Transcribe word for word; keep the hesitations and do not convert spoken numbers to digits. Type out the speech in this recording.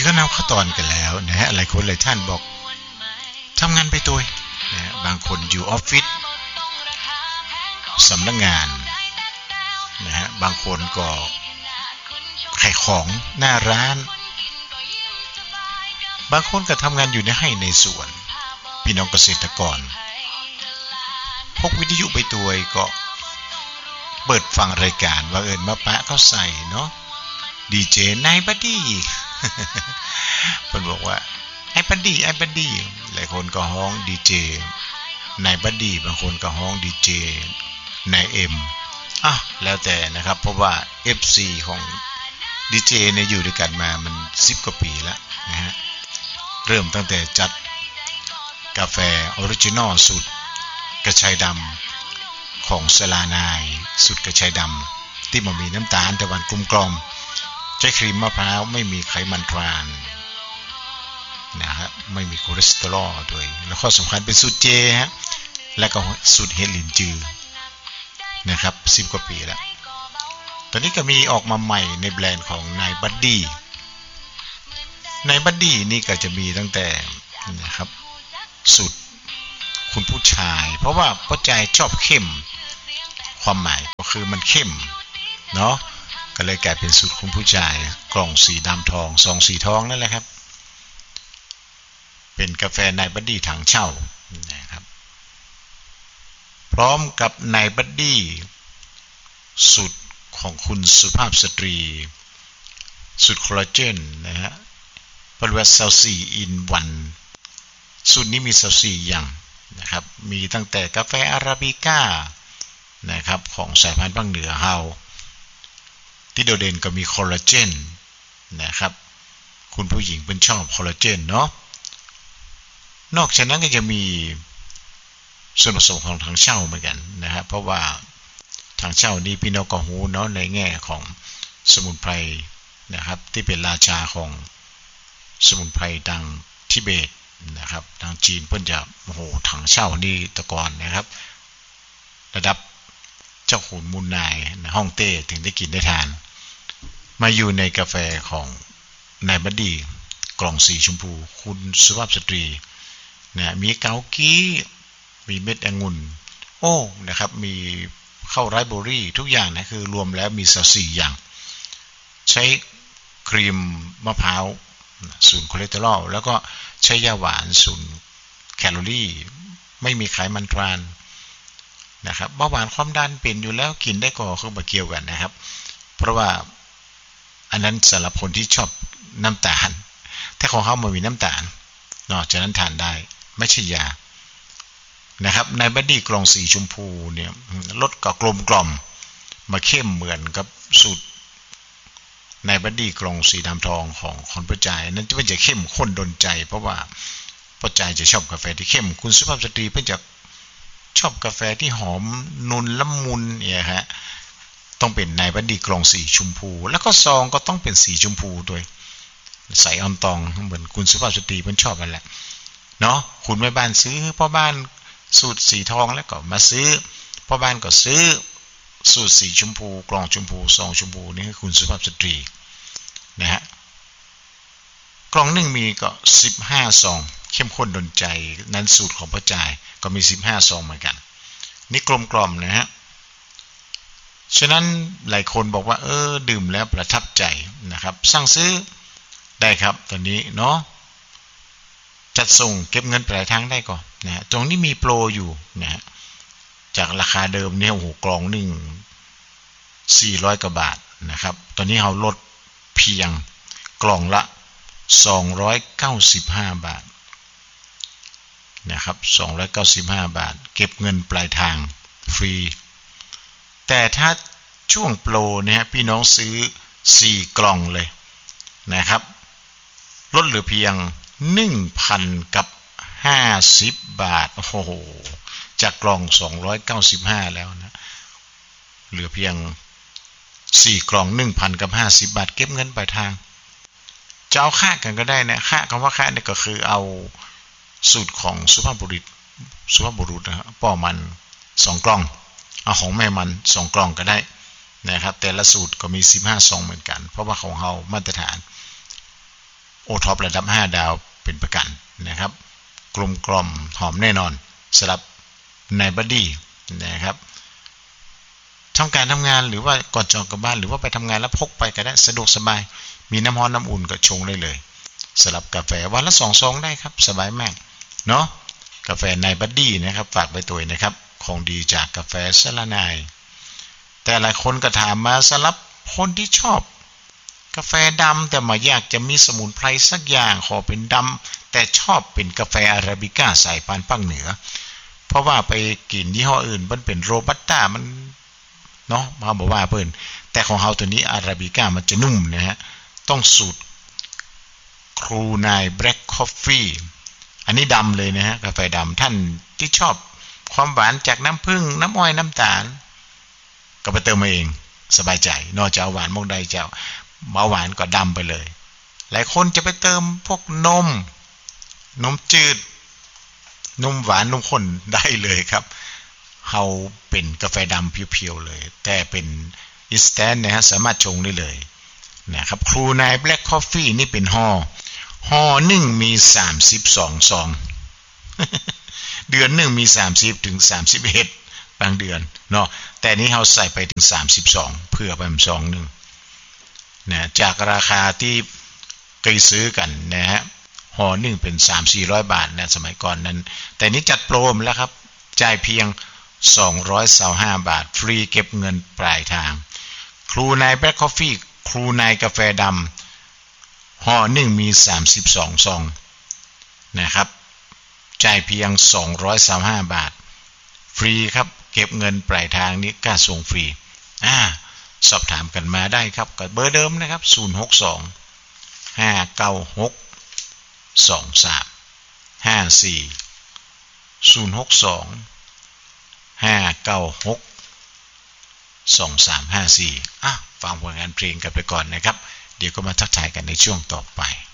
ก็นำขั้นตอนกันแล้วนะฮะหลายคนหลายท่านบอกทำงานไปตัวนะบางคนอยู่ออฟฟิศสำนักงานนะฮะบางคนก็ขายของหน้าร้านบางคนก็ทำงานอยู่ในไร่ในสวนพี่น้องเกษตรกรพกวิทยุไปตัวก็เปิดฟังรายการว่าเอิญมาปะเขาใส่เนาะดีเจนายบัดดี้เพิ่นบอกว่าไอ้บัดดี้ไอ้บัดดี้หลายคนก็ฮ้องดีเจนายบัดดี้บางคนก็ฮ้องดีเจนายเอ็มอ่ะแล้วแต่นะครับเพราะว่า เอฟ ซี ของดีเจเนี่ยอยู่ด้วยกันมามันสิบกว่าปีแล้วนะฮะเริ่มตั้งแต่จัดกาแฟออริจินอลสูตรกระชายดำของสลานายสูตรกระชายดำที่มันมีน้ำตาลแต่วันกลมกล่อมใช้ครีมมะพร้าวไม่มีไขมันทรานนะครับไม่มีคอเลสเตอรอลด้วยแล้วข้อสำคัญเป็นสูตรเจฮะและก็สูตรเฮลินจือนะครับสิบกว่าปีแล้วตอนนี้ก็มีออกมาใหม่ในแบรนด์ของนายบัดดี้นายบัดดี้นี่ก็จะมีตั้งแต่นะครับสูตรคุณผู้ชายเพราะว่าผู้ชายชอบเข้มความหมายก็คือมันเข้มเนาะก็เลยกลายเป็นสูตรคุณผู้ชายกล่องสีดำทองซองสีทองนั่นแหละครับเป็นกาแฟนายบัดดี้ถังเช่านะครับพร้อมกับนายบัดดี้สูตรของคุณสุภาพสตรีสูตรคอลลาเจนนะฮะปริวัติสี่ in วันสูตรนี้มีสี่อย่างนะครับมีตั้งแต่กาแฟอาราบิก้านะครับของสายพันธุ์ภาคเหนือเฮาที่โดดเด่นก็มีคอลลาเจนนะครับคุณผู้หญิงเป็นชอบคอลลาเจนเนาะนอกจากนั้นก็จะมีส่วนผสมของถังเช่าเหมือนกันนะครับเพราะว่าถังเช่านี้พี่น้องก็รู้เนาะในแง่ของสมุนไพรนะครับที่เป็นราชาของสมุนไพรดังทิเบตนะครับทางจีนเพิ่นจะโอ้โหถังเช่านี่ตะกอนนะครับระดับเจ้าขุนมูลนายฮ่องเต้ถึงได้กินได้ทานมาอยู่ในกาแฟของนายบัดดี้กล่องสีชมพูคุณสุภาพสตรีนะมีเกากี้มีเม็ดองุ่นโอ้นะครับมีข้าวไรซ์เบอร์รี่ทุกอย่างนะคือรวมแล้วมีสี่อย่างใช้ครีมมะพร้าวศูนย์คอเลสเตอรอลแล้วก็ใช้ยาหวานศูนย์แคลอรี่ไม่มีไขมันทรานนะครับเบาหวานความดันเป็นอยู่แล้วกินได้ก็คือบ่เกี่ยวกันนะครับเพราะว่าอันนั้นสำหรับคนที่ชอบน้ำตาลถ้าของเขามันมีน้ำตาลนอกจากนั้นทานได้ไม่ใช่ยานะครับในบัดดี้กล่องสีชมพูเนี่ยรสก็กลมกล่อมมาเข้มเหมือนกับสูตรในบัดดี้กล่องสีดำทองของคนผู้ชายนั้นจะเป็นจะเข้มข้นดนใจเพราะว่าผู้ชายจะชอบกาแฟที่เข้มคุณสุภาพสตรีเพิ่นจะชอบกาแฟที่หอมนุ่นละมุนเนี่ยฮะต้องเป็นในบัดดี้กล่องสีชมพูแล้วก็ซองก็ต้องเป็นสีชมพูด้วยใส่ออนตองเหมือนคุณสุภาพสตรีเพิ่นชอบนั่นแหละเนาะคุณแม่บ้านซื้อพ่อบ้านสูตรสีทองแล้วก็มาซื้อพ่อบ้านก็ซื้อสูตรสีชมพูกล่องชมพูซองชมพูนี่คือคุณสุภาพสตรีนะฮะกล่องหนึ่งมีก็สิบห้าซองเข้มข้นดนใจนั้นสูตรของพ่อจ่ายก็มีสิบห้าซองเหมือนกันนี่กลมกล่อมนะฮะฉะนั้นหลายคนบอกว่าเออดื่มแล้วประทับใจนะครับสั่งซื้อได้ครับตอนนี้เนาะจัดส่งเก็บเงินปลายทางได้ก่อนนะฮะตรงนี้มีโปรอยู่นะฮะจากราคาเดิมเนี่ยโอ้โหกล่องหนึ่งสี่ร้อยกว่าบาทนะครับตอนนี้เราลดเพียงกล่องละสองร้อยเก้าสิบห้าบาทนะครับสองร้อยเก้าสิบห้าบาทเก็บเงินปลายทางฟรีแต่ถ้าช่วงโปรเนี่ยพี่น้องซื้อสี่กล่องเลยนะครับลดเหลือเพียง หนึ่งพัน กับห้าสิบบาทโอ้โหจากกล่องสองร้อยเก้าสิบห้าแล้วนะเหลือเพียงสี่กล่อง หนึ่งพัน กับห้าสิบบาทเก็บเงินปลายทางจะเอาค่ากันก็ได้นะค่าคำว่าค่าเนี่ยก็คือเอาสูตรของสุภาพบุรุษสุภาพบุรุษนะป้อมันสองกล่องเอาของแม่มันสองกล่องก็ได้นะครับแต่ละสูตรก็มีสิบห้าซองเหมือนกันเพราะว่าของเฮามาตรฐานโอท็อประดับห้าดาวเป็นประกันนะครับกลมกล่อมหอมแน่นอนสำหรับในบัดดี้นะครับทำการทำงานหรือว่าก่อนจอดกลับบ้านหรือว่าไปทำงานแล้วพกไปก็ได้สะดวกสบายมีน้ำร้อนน้ำอุ่นก็ชงได้เลยสำหรับกาแฟวันละสองซองได้ครับสบายมากเนาะกาแฟในบัดดี้นะครับฝากไปตัวนะครับของดีจากกาแฟสละนายแต่หลายคนก็ถามมาสำหรับคนที่ชอบกาแฟดำแต่มาอยากจะมีสมุนไพรสักอย่างขอเป็นดำแต่ชอบเป็นกาแฟอาราบิก้าสายพันธุ์ภาคเหนือเพราะว่าไปกินยี่ห้ออื่นมันเป็นโรบัสต้ามันเนาะเขาบอกว่าเพิ่นแต่ของเฮาตัวนี้อาราบิก้ามันจะนุ่มนะฮะต้องสูตรครูนายแบล็คคอฟฟี่อันนี้ดำเลยนะฮะกาแฟดำท่านที่ชอบความหวานจากน้ำผึ้งน้ำอ้อยน้ำตาลก็ไปเติมมาเองสบายใจนอกจากหวานมองใดเจ้าเบาหวานก็ดำไปเลยหลายคนจะไปเติมพวกนมนมจืดนมหวานนมข้นได้เลยครับเฮาเป็นกาแฟดำเพียวๆเลยแต่เป็นอินสแตนต์นะฮะสามารถชงได้เลยนะครับครูนายแบล็คคอฟฟี่นี่เป็นห่อห่อหนึ่งมีสามสิบสองซอง เดือนหนึ่งมีสามสิบถึงสามสิบเอ็ดบางเดือนเนาะแต่นี้เฮาใส่ไปถึงสามสิบสองเพื่อไปซองนึงนะจากราคาที่เคยซื้อกันนะฮะห่อหนึ่งเป็น สามถึงสี่ร้อย บาทนะสมัยก่อนนั้นแต่นี้จัดโปรมแล้วครับจ่ายเพียงสองร้อยยี่สิบห้าบาทฟรีเก็บเงินปลายทางครูนายแบล็คคอฟฟี่ครูนายกาแฟดำห่อหนึ่งมีสามสิบสองซองนะครับจ่ายเพียงสองร้อยยี่สิบห้าบาทฟรีครับเก็บเงินปลายทางนี้ค่าส่งฟรีอ่าสอบถามกันมาได้ครับกับเบอร์เดิมนะครับศูนย์ หก สอง ห้า เก้า หก สอง สาม ห้า สี่ ศูนย์ หก สอง ห้า เก้า หก สอง สาม ห้า สี่อ่ะฟังผลงานเพลงกันไปก่อนนะครับเดี๋ยวก็มาทักทายกันในช่วงต่อไป